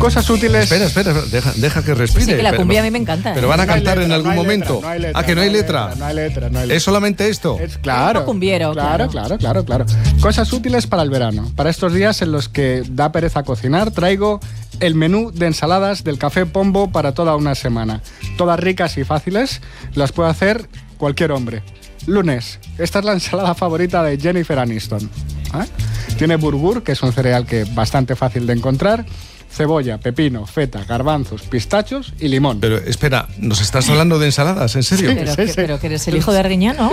Cosas útiles. Espera, deja que respire. Sí, que la cumbia a mí me encanta. Pero van a cantar en algún no hay momento. letra, no hay letra, ¿Ah, que no hay letra? No hay letra. ¿Es solamente esto? Claro. Es cumbiero, claro. Cosas útiles para el verano. Para estos días en los que da pereza cocinar, traigo el menú de ensaladas del Café Pombo para toda una semana. Todas ricas y fáciles, las puede hacer cualquier hombre. Lunes, esta es la ensalada favorita de Jennifer Aniston. Tiene burgur, que es un cereal que es bastante fácil de encontrar, cebolla, pepino, feta, garbanzos, pistachos y limón. Pero espera, ¿nos estás hablando de ensaladas? ¿En serio? Pero que eres el hijo de Arguiñano.